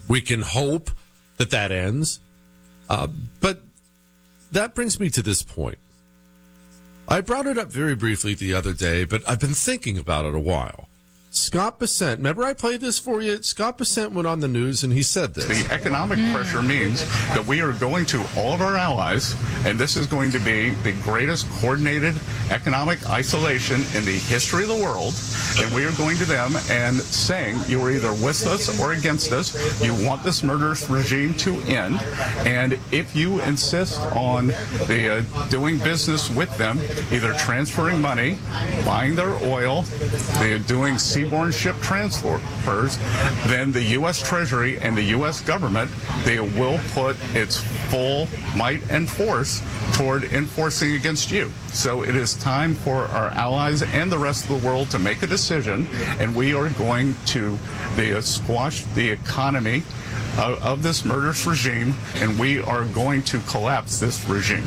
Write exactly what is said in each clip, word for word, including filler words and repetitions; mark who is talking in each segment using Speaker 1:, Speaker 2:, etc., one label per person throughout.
Speaker 1: We can hope that that ends. Uh, but that brings me to this point. I brought it up very briefly the other day, but I've been thinking about it a while. Scott Bessent, remember I played this for you? Scott Bessent went on the news and he said this.
Speaker 2: The economic pressure means that we are going to all of our allies, and this is going to be the greatest coordinated economic isolation in the history of the world, and we are going to them and saying, you are either with us or against us. You want this murderous regime to end, and if you insist on the, uh, doing business with them, either transferring money, buying their oil, they are doing seaborne ship transfers, then the U S Treasury and the U S government, they will put its full might and force toward enforcing against you. So it is time for our allies and the rest of the world to make a decision, and we are going to the, squash the economy of, of this murderous regime, and we are going to collapse this regime.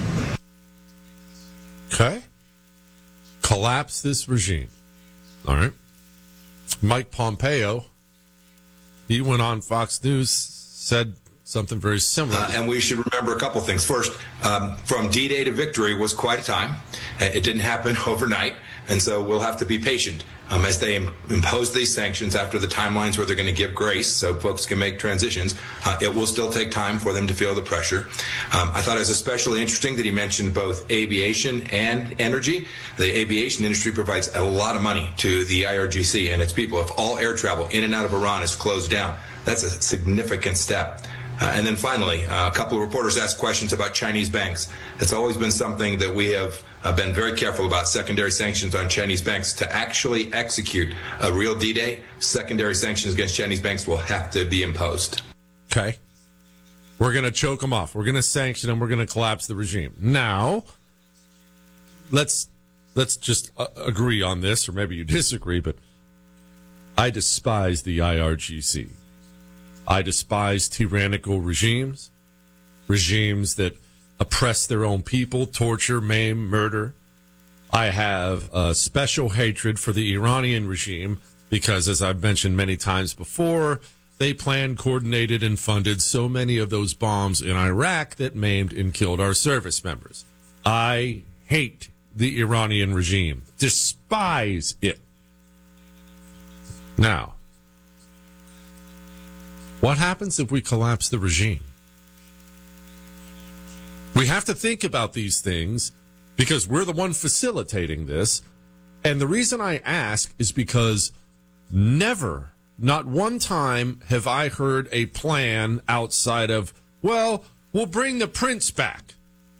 Speaker 1: Okay. Collapse this regime. All right. Mike Pompeo, he went on Fox News, said something very similar.
Speaker 3: Uh, and we should remember a couple things. First, um, from D-Day to victory was quite a time. It didn't happen overnight, and so we'll have to be patient um, as they im- impose these sanctions after the timelines where they're going to give grace so folks can make transitions. Uh, it will still take time for them to feel the pressure. Um, I thought it was especially interesting that he mentioned both aviation and energy. The aviation industry provides a lot of money to the I R G C and its people. If all air travel in and out of Iran is closed down, that's a significant step. Uh, and then finally, uh, a couple of reporters asked questions about Chinese banks. It's always been something that we have uh, been very careful about, secondary sanctions on Chinese banks. To actually execute a real D-Day, secondary sanctions against Chinese banks will have to be imposed.
Speaker 1: Okay. We're going to choke them off. We're going to sanction them. We're going to collapse the regime. Now, let's let's just uh, agree on this, or maybe you disagree, but I despise the I R G C. I despise tyrannical regimes, regimes that oppress their own people, torture, maim, murder. I have a special hatred for the Iranian regime because, as I've mentioned many times before, they planned, coordinated, and funded so many of those bombs in Iraq that maimed and killed our service members. I hate the Iranian regime, despise it. Now, what happens if we collapse the regime? We have to think about these things because we're the one facilitating this. And the reason I ask is because never, not one time have I heard a plan outside of, well, we'll bring the prince back.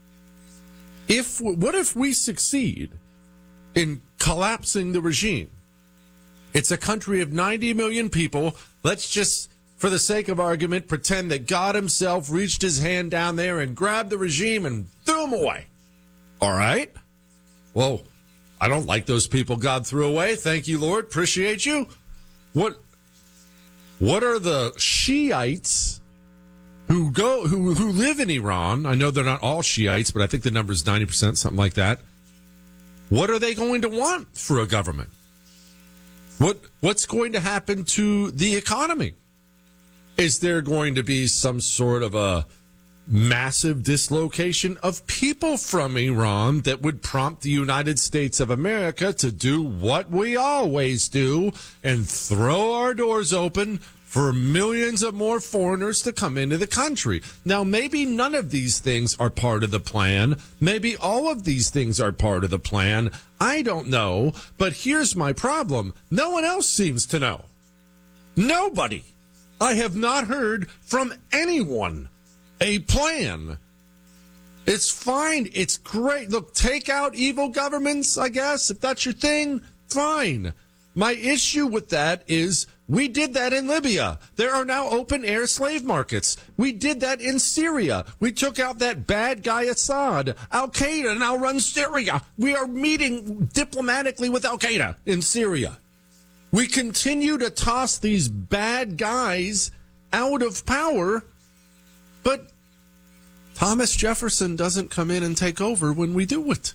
Speaker 1: If, what if we succeed in collapsing the regime? It's a country of ninety million people. Let's just, for the sake of argument, pretend that God himself reached his hand down there and grabbed the regime and threw him away. All right? Well, I don't like those people God threw away. Thank you, Lord. Appreciate you. What what are the Shiites who go who who live in Iran? I know they're not all Shiites, but I think the number is ninety percent, something like that. What are they going to want for a government? What what's going to happen to the economy? Is there going to be some sort of a massive dislocation of people from Iran that would prompt the United States of America to do what we always do and throw our doors open for millions of more foreigners to come into the country? Now, maybe none of these things are part of the plan. Maybe all of these things are part of the plan. I don't know. But here's my problem. No one else seems to know. Nobody. I have not heard from anyone a plan. It's fine. It's great. Look, take out evil governments, I guess. If that's your thing, fine. My issue with that is we did that in Libya. There are now open air slave markets. We did that in Syria. We took out that bad guy Assad. Al-Qaeda now runs Syria. We are meeting diplomatically with Al-Qaeda in Syria. We continue to toss these bad guys out of power, but Thomas Jefferson doesn't come in and take over when we do it.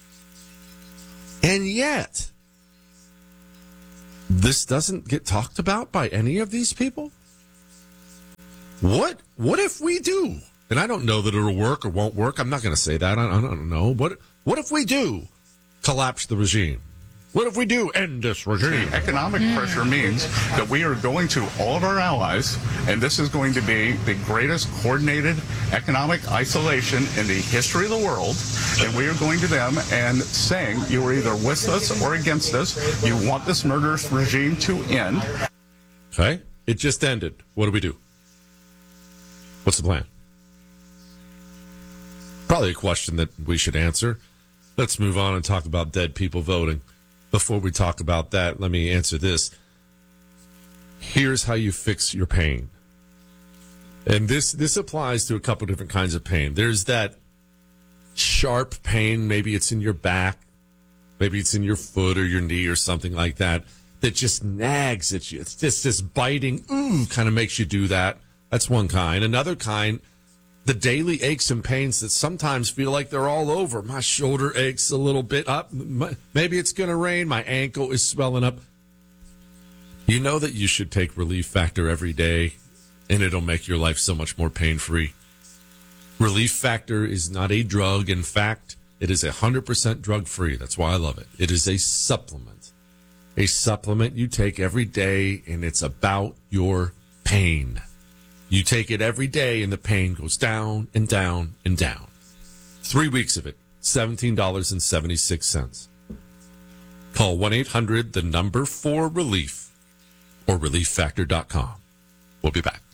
Speaker 1: And yet, this doesn't get talked about by any of these people? What what if we do? And I don't know that it'll work or won't work. I'm not going to say that. I, I don't know. What what if we do collapse the regime? What if we do end this regime?
Speaker 2: Economic pressure means that we are going to all of our allies, and this is going to be the greatest coordinated economic isolation in the history of the world. And we are going to them and saying, you are either with us or against us. You want this murderous regime to end.
Speaker 1: Okay. It just ended. What do we do? What's the plan? Probably a question that we should answer. Let's move on and talk about dead people voting. Before we talk about that, let me answer this. Here's how you fix your pain. And this this applies to a couple different kinds of pain. There's that sharp pain, maybe it's in your back, maybe it's in your foot or your knee or something like that, that just nags at you. It's just this biting, ooh, kind of makes you do that. That's one kind. Another kind, the daily aches and pains that sometimes feel like they're all over. My shoulder aches a little bit up. Maybe it's going to rain. My ankle is swelling up. You know that you should take Relief Factor every day, and it'll make your life so much more pain-free. Relief Factor is not a drug. In fact, it is one hundred percent drug-free. That's why I love it. It is a supplement. A supplement you take every day, and it's about your pain. You take it every day, and the pain goes down and down and down. Three weeks of it, seventeen dollars and seventy-six cents. Call one eight hundred, the number four relief, or relief factor dot com. We'll be back.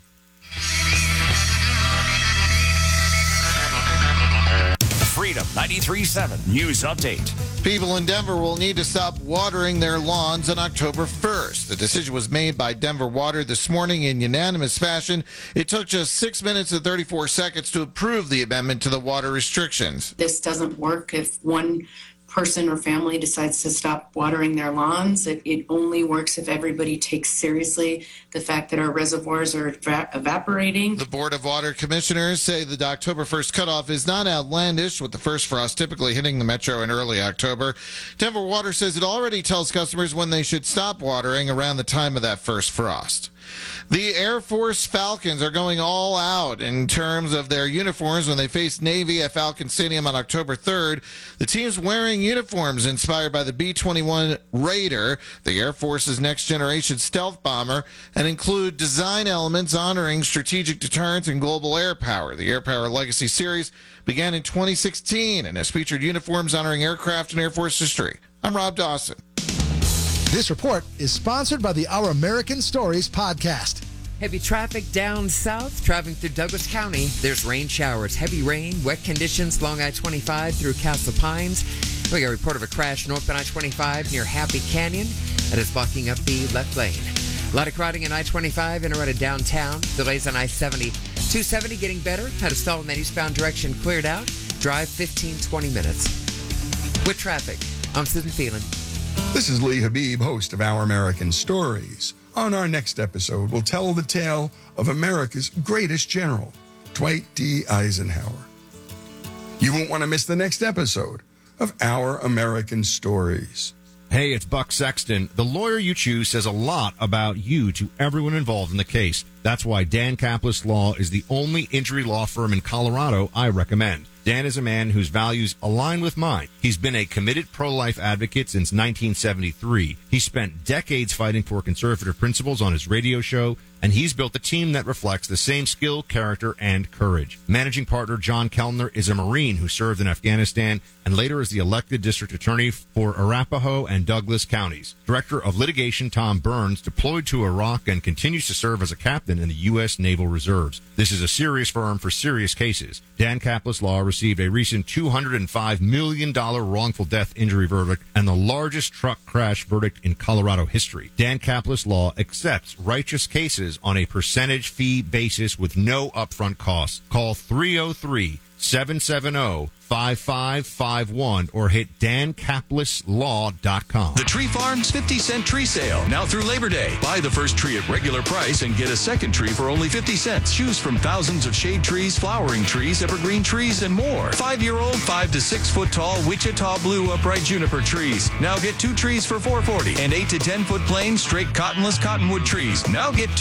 Speaker 4: Freedom ninety-three point seven News Update.
Speaker 5: People in Denver will need to stop watering their lawns on October first. The decision was made by Denver Water this morning in unanimous fashion. It took just six minutes and thirty-four seconds to approve the amendment to the water restrictions.
Speaker 6: This doesn't work if one person or family decides to stop watering their lawns. It, it only works if everybody takes seriously the fact that our reservoirs are eva- evaporating.
Speaker 5: The Board of Water Commissioners say the October first cutoff is not outlandish, with the first frost typically hitting the metro in early October. Denver Water says it already tells customers when they should stop watering around the time of that first frost. The Air Force Falcons are going all out in terms of their uniforms when they face Navy at Falcon Stadium on October third. The team's wearing uniforms inspired by the B twenty-one Raider, the Air Force's next-generation stealth bomber, and include design elements honoring strategic deterrence and global air power. The Air Power Legacy Series began in twenty sixteen and has featured uniforms honoring aircraft and Air Force history. I'm Rob Dawson.
Speaker 7: This report is sponsored by the Our American Stories podcast.
Speaker 8: Heavy traffic down south, traveling through Douglas County. There's rain showers, heavy rain, wet conditions along I twenty-five through Castle Pines. We got a report of a crash north on I twenty-five near Happy Canyon that is blocking up the left lane. A lot of crowding in I twenty-five and around to downtown. Delays on I seventy. two seventy getting better. Had a stall in that eastbound direction cleared out. Drive fifteen, twenty minutes. With traffic, I'm Susan Phelan.
Speaker 9: This is Lee Habib, host of Our American Stories. On our next episode, we'll tell the tale of America's greatest general, Dwight D. Eisenhower. You won't want to miss the next episode of Our American Stories.
Speaker 10: Hey, it's Buck Sexton. The lawyer you choose says a lot about you to everyone involved in the case. That's why Dan Kaplis Law is the only injury law firm in Colorado I recommend. Dan is a man whose values align with mine. He's been a committed pro-life advocate since nineteen seventy-three. He spent decades fighting for conservative principles on his radio show, and he's built a team that reflects the same skill, character, and courage. Managing partner John Kellner is a Marine who served in Afghanistan and later is the elected district attorney for Arapahoe and Douglas counties. Director of litigation Tom Burns deployed to Iraq and continues to serve as a captain in the U S Naval Reserves. This is a serious firm for serious cases. Dan Kaplis Law received a recent two hundred five million dollars wrongful death injury verdict and the largest truck crash verdict in Colorado history. Dan Kaplis Law accepts righteous cases on a percentage fee basis with no upfront costs. Call three oh three, seven seven oh, five five five one or hit dan kaplis law dot com.
Speaker 4: The Tree Farm's fifty cent tree sale, now through Labor Day. Buy the first tree at regular price and get a second tree for only fifty cents. Choose from thousands of shade trees, flowering trees, evergreen trees, and more. Five-year-old, five to six foot tall Wichita Blue upright juniper trees. Now get two trees for four forty. And eight to ten foot plain straight cottonless cottonwood trees. Now get two